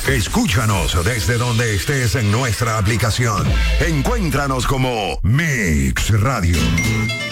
Escúchanos desde donde estés en nuestra aplicación. Encuéntranos como Mix Radio.